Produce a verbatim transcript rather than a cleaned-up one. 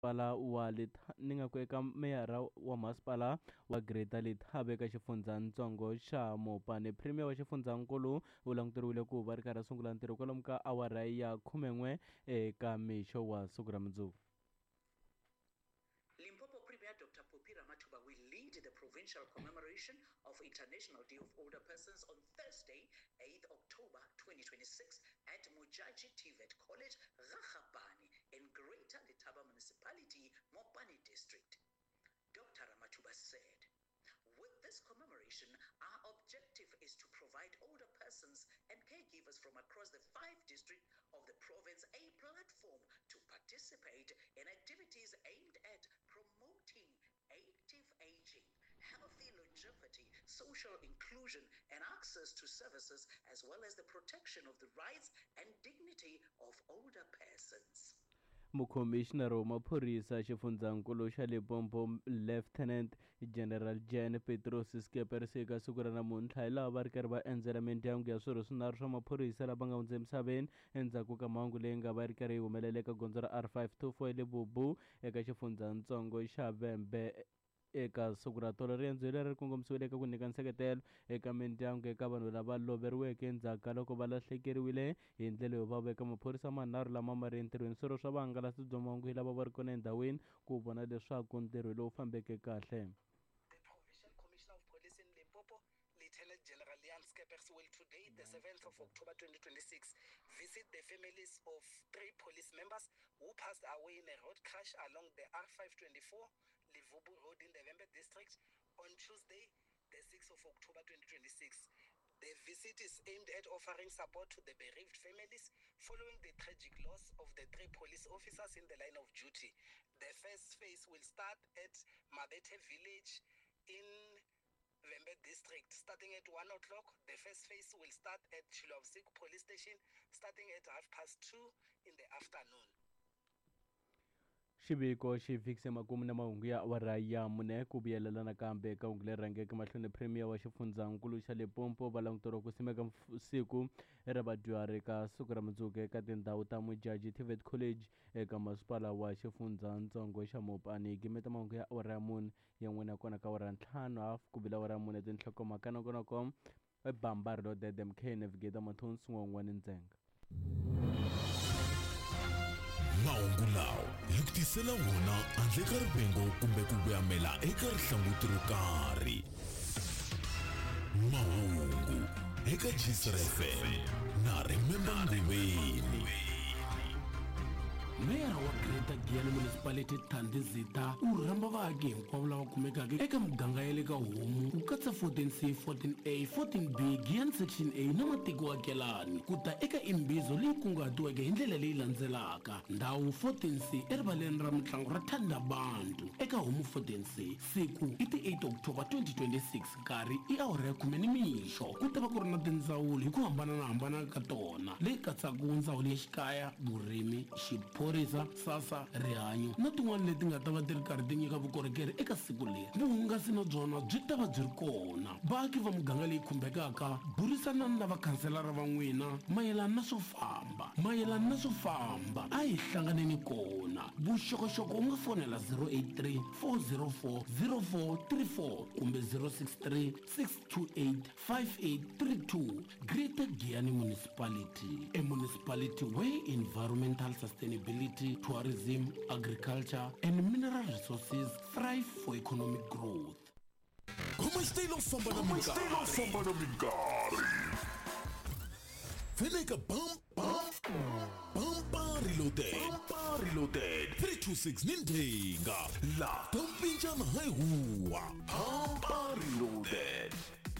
Pala wa Letha ni nga ku eka meyara wa masipala wa Greater Lethabe eka xifundzatsongo xa Mopani. Premier wa xifundzankulu u languteriwile ku va ri karhi a sungula ntirho kwalomu ka awara ya khumen'we eka mixo wa siku ra mundzuku. Limpopo Premier Doctor Phophi Ramathuba will lead the provincial commemoration of International Day of Older Persons on Thursday, eighth October twenty twenty-six at Mojaji T V E T College, Rakgapane in Greater Letaba Municipality, Mopani District. Doctor Ramathuba said, with this commemoration, our objective is to provide older persons and caregivers from across the five districts of the province a platform to participate in activities aimed at promoting active aging, healthy longevity, social inclusion, and access to services, as well as the protection of the rights and dignity of older persons. Mukhomixinara wa maphorisa xifundzankulu xa Limpopo Lieutenant General Jan Petros Skeepers eka siku ra namuntlha hi laha va ri karhi va endzela mindyangu ya swirho swinharhu swa maphorisa lava nga hundze emisaveni endzhaku ka mhangu leyi nga va ri karhi yi humelela eka gondzo ra R five two four eLibubu eka xifundzatsongo xa Vhembe eka siku ra tolo. Riendzo leri ri kongomisiwile eka ku nyika nseketelo eka mindyangu eka vanhu lava loveriweke endzhaku ka loko va lahlekeriwile hi ndlela yo vava eka maphorisa manharhu lama ma ri entirhweni. Swirho swa vahangalasi bya mahungu hi lava va ri kona endhawini ku vona leswaku ntirho lowu fambeke kahle. The Provincial Commissioner of Police in Limpopo, Lieutenant General Jan Skeepers, will today, the seventh of October twenty twenty-six, visit the families of three police members who passed away in a road crash along the R five twenty-four Livubu Road in the Vhembe district on Tuesday, the sixth of October twenty twenty-six. The visit is aimed at offering support to the bereaved families following the tragic loss of the three police officers in the line of duty. The first phase will start at Mabete village in Vhembe district starting at one o'clock. The first phase will start at Chilovsik police station starting at half past two in the afternoon. Xiviko xi fikise makumu na mahungu ya awara ya mune ku vuyelela nakambe eka hungu leri rhangeke mahlweni. Premier wa xifundzankulu xa Limpopo va languteriwa ku simeka siku ra vadyuhari ka siku ra mundzuku eka tindhawu ta Mojaji T V E T College eka masipala wa xifundzatsongo xa Mopani. Gimeta mahungu ya awara ya mune ya n'wina kona ka awara ntlhanu hafu ku vila awara ya mune tinhlokomhaka na konako ebambari lo dede M K Navigator Mathonsi n'wani Ndzhenga. Mahungu lawa hi ku tisela wona handle ka rivengo kumbe ku vuyamela eka rihlanguti ro karhi. Mahungu eka G S R F M na Remember Ngubeni. Meyara wa Greater Giyani Municipality Thandi Zita u rhamba vaaki hinkwavo lava kumekaka eka muganga ya le ka Homu ku katsa fourteen C, fourteen A, fourteen B, Giyani Section A na matiko wa Kelani ku ta eka imbizo leyi kunguhatiweke hi ndlela leyi landzelaka. Ndhawu fourteen C erivaleni ra mitlangu ra Thandabantu eka Homu fourteen C. Siku i ti eighth October twenty twenty-six, nkarhi i awara ya khume nimixo. Ku ta va ku ri na tindzawulo hi ku hambanahambana ka tona leyi katsaka ndzawulo ya xikaya, vurimi, xiphorisa, sasa, rihanyo na tin'wana leti nga ta va ti ri karhi ti nyika vukorhokeri eka siku leri. Vuhungasi na byona byi ta va byi ri kona. Vaaki va muganga leyi khumbekaka burisanani na vakhanselara va n'wina mayelana na swo famba mayelana na swo famba a hi hlanganeni kona. Vuxokoxoko u nga fonela zero eight three, four zero four, zero four three four kumbe zero six three, six two eight, five eight three two. Greater Giyani Municipality, a municipality where environmental sustainability, tourism, agriculture and mineral resources thrive for economic growth. Como estilo samba na mingari. Veneka bam bam bam reloaded. Bam reloaded. three two six Nindinga. La tampinjana hai huwa. Bam reloaded.